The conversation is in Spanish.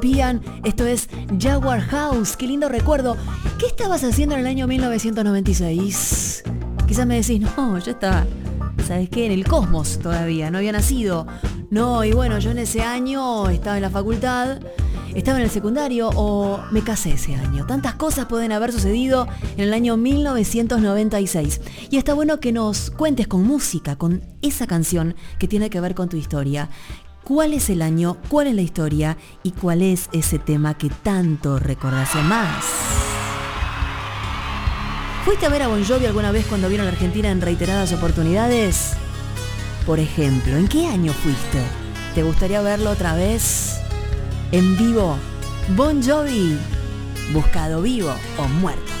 Pian, esto es Jaguar House, qué lindo recuerdo. ¿Qué estabas haciendo en el año 1996? Quizás me decís, no, yo estaba, ¿sabes qué? En el cosmos todavía, no había nacido. No, y bueno, yo en ese año estaba en la facultad, estaba en el secundario o me casé ese año. Tantas cosas pueden haber sucedido en el año 1996. Y está bueno que nos cuentes con música, con esa canción que tiene que ver con tu historia. ¿Cuál es el año? ¿Cuál es la historia? ¿Y cuál es ese tema que tanto recordás más? ¿Fuiste a ver a Bon Jovi alguna vez cuando vino a la Argentina en reiteradas oportunidades? Por ejemplo, ¿en qué año fuiste? ¿Te gustaría verlo otra vez? En vivo, Bon Jovi, buscado vivo o muerto.